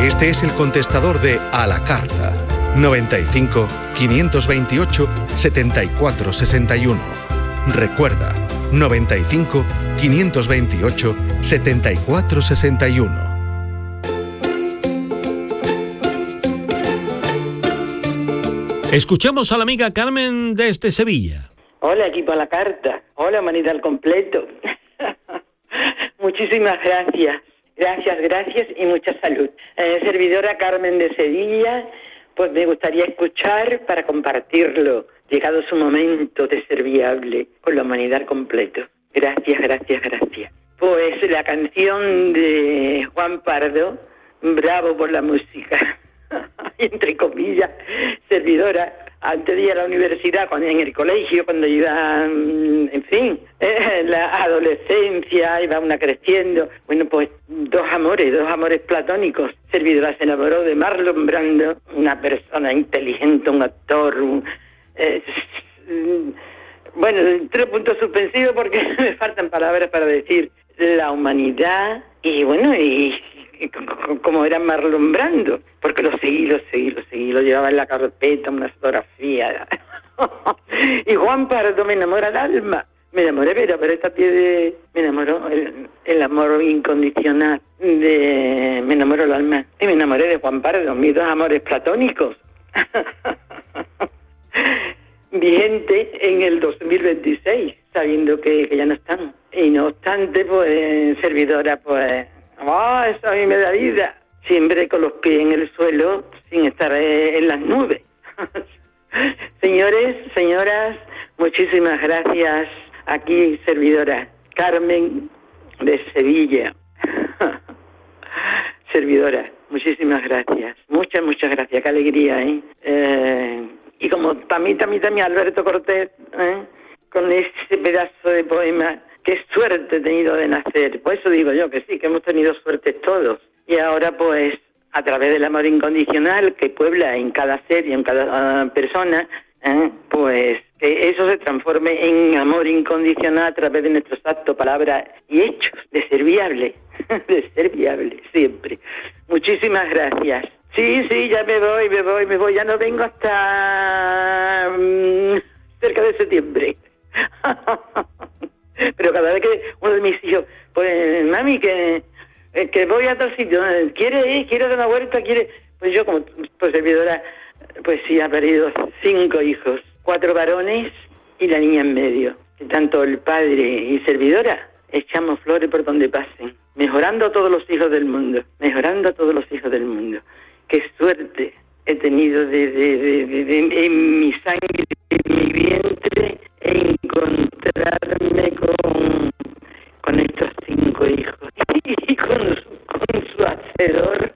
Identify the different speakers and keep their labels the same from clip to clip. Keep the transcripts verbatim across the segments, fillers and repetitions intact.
Speaker 1: Este es el contestador de A la Carta. noventa y cinco, quinientos veintiocho, setenta y cuatro sesenta y uno. Recuerda, noventa y cinco, quinientos veintiocho, setenta y cuatro sesenta y uno.
Speaker 2: Escuchamos a la amiga Carmen desde Sevilla.
Speaker 3: Hola, equipo a la carta. Hola, manita al completo. Muchísimas gracias. Gracias, gracias y mucha salud. Eh, servidora Carmen de Sevilla, pues me gustaría escuchar para compartirlo, llegado su momento de ser viable con la humanidad al completo. Gracias, gracias, gracias. Pues la canción de Juan Pardo, bravo por la música. Entre comillas, servidora, antes de ir a la universidad, cuando en el colegio, cuando iba, en fin, eh, la adolescencia, iba una creciendo, bueno, pues dos amores, dos amores platónicos. Servidora se enamoró de Marlon Brando, una persona inteligente, un actor, un, eh, bueno, tres puntos suspensivos porque me faltan palabras para decir la humanidad y bueno, y como era Marlon Brando, porque lo seguí, lo seguí, lo seguí, lo llevaba en la carpeta, una fotografía. Y Juan Pardo me enamora el alma, me enamoré, pero, pero esta piel me enamoró el, el amor incondicional, de me enamoró el alma, y me enamoré de Juan Pardo, mis dos amores platónicos. Vigente en el dos mil veintiséis, sabiendo que, que ya no están. Y no obstante, pues, servidora, pues, ¡ah, oh, eso a mí me da vida! Siempre con los pies en el suelo, sin estar eh, en las nubes. Señores, señoras, muchísimas gracias. Aquí, servidora Carmen de Sevilla. Servidora, muchísimas gracias. Muchas, muchas gracias. Qué alegría, ¿eh? eh y como también, también, también Alberto Cortés, ¿eh? Con ese pedazo de poema. Qué suerte he tenido de nacer. Por eso digo yo que sí, que hemos tenido suerte todos. Y ahora, pues, a través del amor incondicional que puebla en cada ser y en cada uh, persona, ¿eh? Pues que eso se transforme en amor incondicional a través de nuestros actos, palabras y hechos, de ser viable, de ser viable, siempre. Muchísimas gracias. Sí, sí, ya me voy, me voy, me voy. Ya no vengo hasta um, cerca de septiembre. Pero cada vez que uno de mis hijos, pues, mami, que, que voy a tal sitio, ¿quiere ir? ¿Quiere dar una vuelta? ¿Quiere? Pues yo, como pues, servidora, pues sí, ha parido cinco hijos, cuatro varones y la niña en medio. Y tanto el padre y servidora echamos flores por donde pasen, mejorando a todos los hijos del mundo, mejorando a todos los hijos del mundo. Qué suerte he tenido de, de, de, de, de en mi sangre, en mi vientre, encontrarme con, con estos cinco hijos y con, con su hacedor.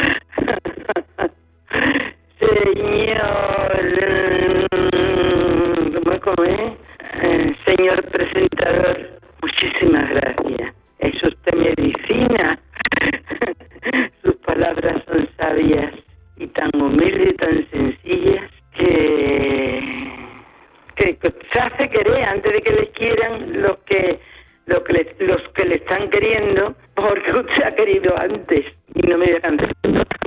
Speaker 3: Señor, ¿cómo, cómo es? Eh, señor presentador, muchísimas gracias. Es usted medicina. Sus palabras son sabias y tan humildes y tan sencillas que, que se hace querer antes de que le quieran los que, los que, le, los que le están queriendo, porque usted ha querido antes y no me voy a cansar.